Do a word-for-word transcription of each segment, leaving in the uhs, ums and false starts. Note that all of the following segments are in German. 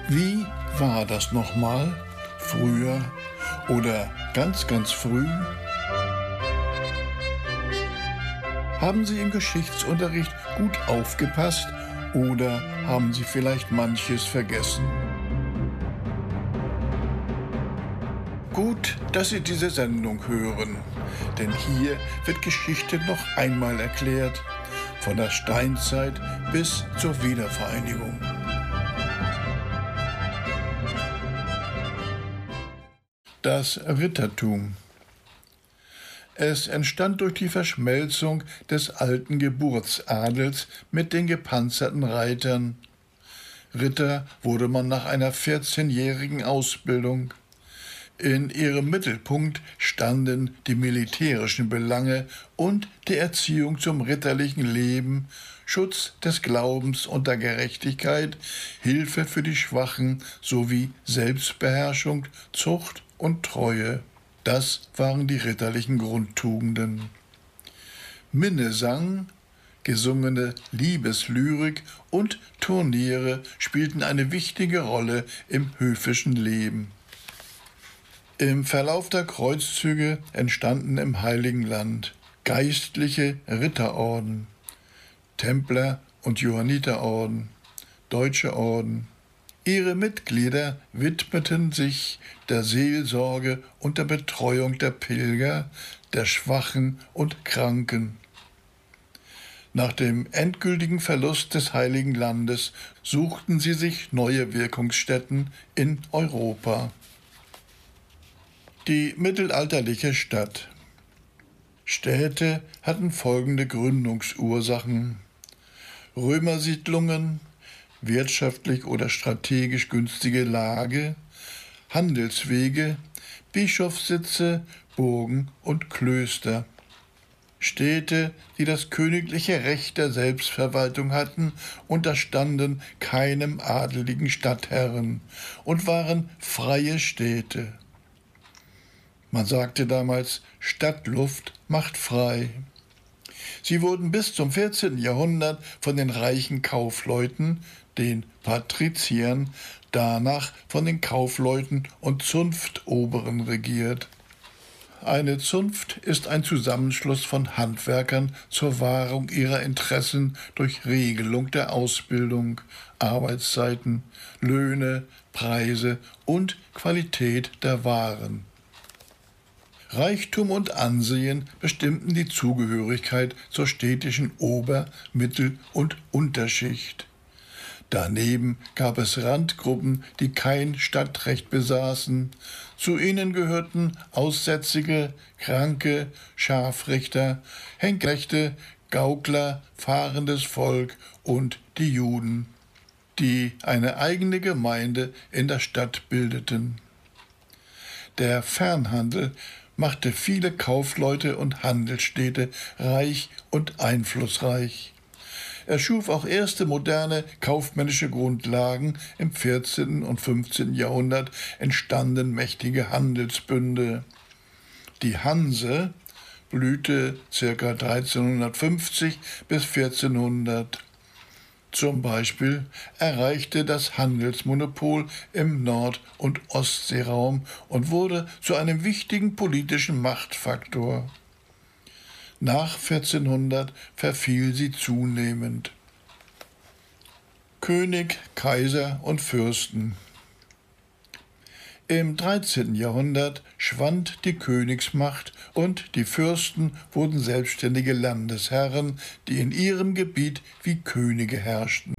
Wie war das nochmal? Früher oder ganz, ganz früh? Haben Sie im Geschichtsunterricht gut aufgepasst oder haben Sie vielleicht manches vergessen? Gut, dass Sie diese Sendung hören, denn hier wird Geschichte noch einmal erklärt, von der Steinzeit bis zur Wiedervereinigung. Das Rittertum. Es entstand durch die Verschmelzung des alten Geburtsadels mit den gepanzerten Reitern. Ritter wurde man nach einer vierzehnjährigen Ausbildung. In ihrem Mittelpunkt standen die militärischen Belange und die Erziehung zum ritterlichen Leben, Schutz des Glaubens und der Gerechtigkeit, Hilfe für die Schwachen sowie Selbstbeherrschung, Zucht und Treue. Das waren die ritterlichen Grundtugenden. Minnesang, gesungene Liebeslyrik und Turniere spielten eine wichtige Rolle im höfischen Leben. Im Verlauf der Kreuzzüge entstanden im Heiligen Land geistliche Ritterorden, Templer- und Johanniterorden, Deutsche Orden. Ihre Mitglieder widmeten sich der Seelsorge und der Betreuung der Pilger, der Schwachen und Kranken. Nach dem endgültigen Verlust des Heiligen Landes suchten sie sich neue Wirkungsstätten in Europa. Die mittelalterliche Stadt. Städte hatten folgende Gründungsursachen: Römersiedlungen, wirtschaftlich oder strategisch günstige Lage, Handelswege, Bischofssitze, Burgen und Klöster. Städte, die das königliche Recht der Selbstverwaltung hatten, unterstanden keinem adeligen Stadtherren und waren freie Städte. Man sagte damals, Stadtluft macht frei. Sie wurden bis zum vierzehnten Jahrhundert von den reichen Kaufleuten, den Patriziern, danach von den Kaufleuten und Zunftoberen regiert. Eine Zunft ist ein Zusammenschluss von Handwerkern zur Wahrung ihrer Interessen durch Regelung der Ausbildung, Arbeitszeiten, Löhne, Preise und Qualität der Waren. Reichtum und Ansehen bestimmten die Zugehörigkeit zur städtischen Ober-, Mittel- und Unterschicht. Daneben gab es Randgruppen, die kein Stadtrecht besaßen. Zu ihnen gehörten Aussätzige, Kranke, Scharfrichter, Henkerechte, Gaukler, fahrendes Volk und die Juden, die eine eigene Gemeinde in der Stadt bildeten. Der Fernhandel machte viele Kaufleute und Handelsstädte reich und einflussreich. Er schuf auch erste moderne kaufmännische Grundlagen. Im vierzehnten und fünfzehnten Jahrhundert entstanden mächtige Handelsbünde. Die Hanse blühte ca. dreizehnhundertfünfzig bis vierzehnhundert. Zum Beispiel erreichte das Handelsmonopol im Nord- und Ostseeraum und wurde zu einem wichtigen politischen Machtfaktor. Nach vierzehnhundert verfiel sie zunehmend. König, Kaiser und Fürsten. Im dreizehnten Jahrhundert schwand die Königsmacht und die Fürsten wurden selbstständige Landesherren, die in ihrem Gebiet wie Könige herrschten.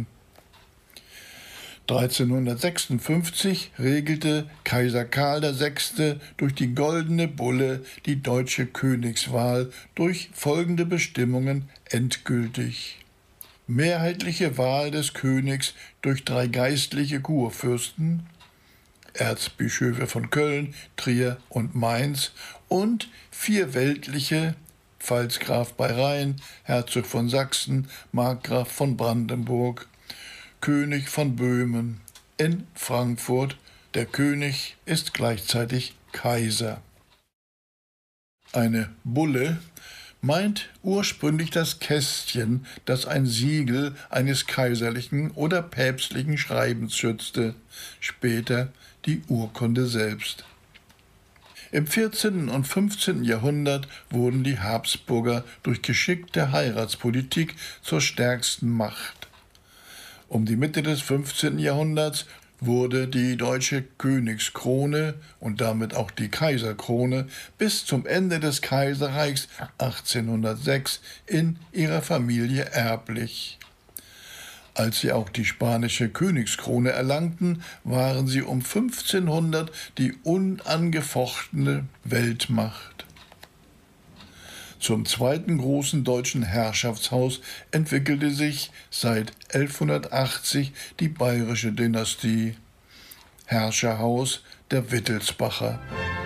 dreizehnhundertsechsundfünfzig regelte Kaiser Karl der Sechste durch die Goldene Bulle die deutsche Königswahl durch folgende Bestimmungen endgültig: Mehrheitliche Wahl des Königs durch drei geistliche Kurfürsten, Erzbischöfe von Köln, Trier und Mainz, und vier weltliche, Pfalzgraf bei Rhein, Herzog von Sachsen, Markgraf von Brandenburg, König von Böhmen. In Frankfurt, der König ist gleichzeitig Kaiser. Eine Bulle meint ursprünglich das Kästchen, das ein Siegel eines kaiserlichen oder päpstlichen Schreibens schützte, später die Urkunde selbst. Im vierzehnten und fünfzehnten Jahrhundert wurden die Habsburger durch geschickte Heiratspolitik zur stärksten Macht. Um die Mitte des fünfzehnten Jahrhunderts wurde die deutsche Königskrone und damit auch die Kaiserkrone bis zum Ende des Kaiserreichs achtzehnhundertsechs in ihrer Familie erblich. Als sie auch die spanische Königskrone erlangten, waren sie um fünfzehnhundert die unangefochtene Weltmacht. Zum zweiten großen deutschen Herrschaftshaus entwickelte sich seit elfhundertachtzig die bayerische Dynastie, Herrscherhaus der Wittelsbacher.